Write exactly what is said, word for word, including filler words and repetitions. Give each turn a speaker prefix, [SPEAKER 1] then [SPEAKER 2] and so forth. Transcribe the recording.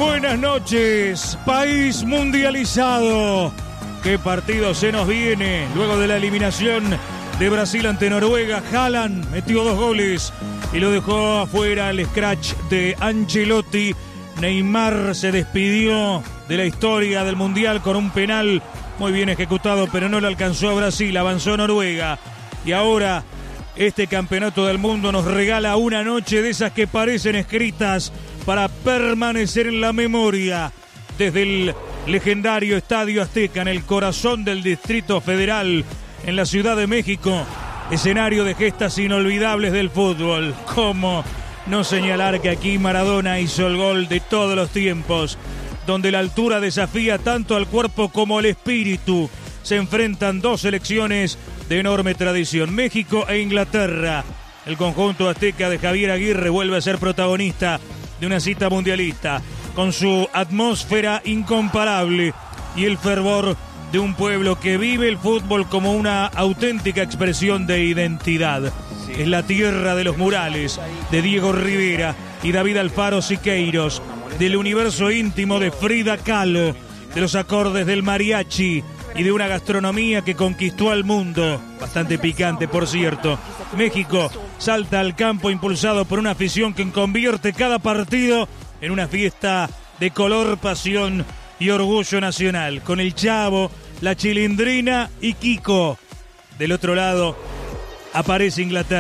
[SPEAKER 1] Buenas noches, país mundializado. ¿Qué partido se nos viene luego de la eliminación de Brasil ante Noruega? Haaland metió dos goles y lo dejó afuera el scratch de Ancelotti. Neymar se despidió de la historia del Mundial con un penal muy bien ejecutado, pero no le alcanzó a Brasil, avanzó Noruega. Y ahora este campeonato del mundo nos regala una noche de esas que parecen escritas para permanecer en la memoria. Desde el legendario Estadio Azteca, en el corazón del Distrito Federal, en la Ciudad de México, escenario de gestas inolvidables del fútbol. ¿Cómo no señalar que aquí Maradona hizo el gol de todos los tiempos, donde la altura desafía tanto al cuerpo como al espíritu? Se enfrentan dos selecciones de enorme tradición, México e Inglaterra. El conjunto azteca de Javier Aguirre vuelve a ser protagonista de una cita mundialista, con su atmósfera incomparable y el fervor de un pueblo que vive el fútbol como una auténtica expresión de identidad. Sí. Es la tierra de los murales, de Diego Rivera y David Alfaro Siqueiros, del universo íntimo de Frida Kahlo, de los acordes del mariachi y de una gastronomía que conquistó al mundo, bastante picante por cierto. México salta al campo impulsado por una afición que convierte cada partido en una fiesta de color, pasión y orgullo nacional, con el Chavo, la Chilindrina y Kiko. Del otro lado aparece Inglaterra.